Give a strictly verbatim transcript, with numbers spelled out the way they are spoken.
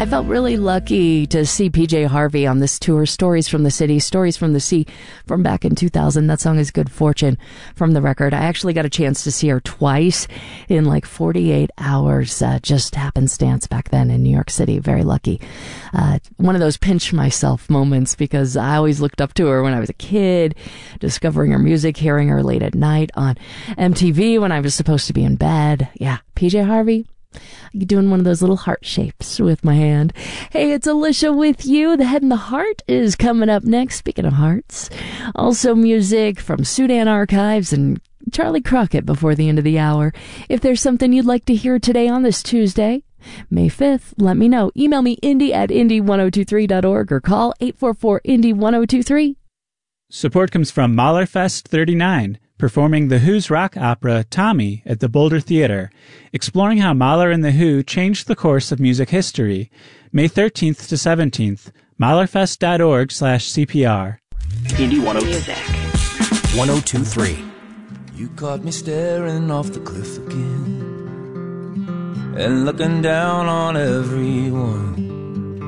I felt really lucky to see P J Harvey on this tour, Stories from the City, Stories from the Sea, from back in two thousand. That song is Good Fortune from the record. I actually got a chance to see her twice in like forty-eight hours, uh, just happenstance back then in New York City. Very lucky. Uh, one of those pinch myself moments, because I always looked up to her when I was a kid, discovering her music, hearing her late at night on M T V when I was supposed to be in bed. Yeah, P J Harvey. Doing one of those little heart shapes with my hand. Hey, it's Alicia with you. The Head and the Heart is coming up next. Speaking of hearts, also music from Sudan Archives and Charlie Crockett before the end of the hour. If there's something you'd like to hear today on this Tuesday, May fifth, let me know. Email me indie at indie ten twenty-three dot org or call eight four four indie ten twenty-three. Support comes from Mahlerfest thirty-nine, performing The Who's rock opera Tommy at the Boulder Theater, exploring how Mahler and The Who changed the course of music history. May thirteenth to seventeenth, mahlerfest.org slash CPR. Indie ten Music. ten twenty-three. You caught me staring off the cliff again and looking down on everyone.